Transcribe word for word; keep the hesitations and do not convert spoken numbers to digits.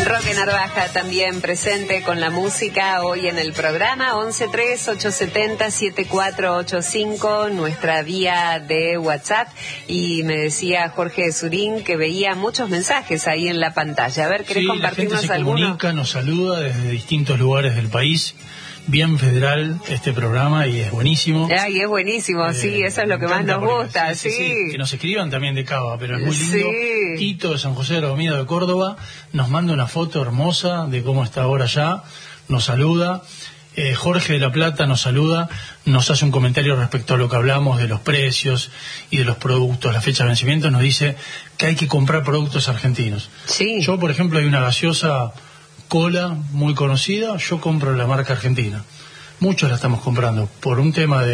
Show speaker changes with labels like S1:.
S1: Roque Narvaja también presente con la música hoy en el programa. Once tres ocho siete cero siete cuatro ocho cinco, nuestra vía de WhatsApp. Y me decía Jorge Surín que veía muchos mensajes ahí en la pantalla. A ver, ¿querés
S2: sí,
S1: compartirnos
S2: la gente se
S1: alguno?
S2: comunica, nos saluda desde distintos lugares del país. Bien federal este programa y es buenísimo.
S1: Ay, es buenísimo, eh, sí, eso es lo que más nos gusta, sí,
S2: sí,
S1: sí.
S2: sí. Que nos escriban también de Cava, pero es muy lindo.
S1: Sí.
S2: Tito de San José de la Avenida de Córdoba nos manda una foto hermosa de cómo está ahora ya, nos saluda. Eh, Jorge de La Plata nos saluda, nos hace un comentario respecto a lo que hablamos de los precios y de los productos, la fecha de vencimiento, nos dice que hay que comprar productos argentinos.
S1: Sí.
S2: Yo, por ejemplo, hay una gaseosa Cola muy conocida, yo compro la marca argentina. Muchos la estamos comprando por un tema de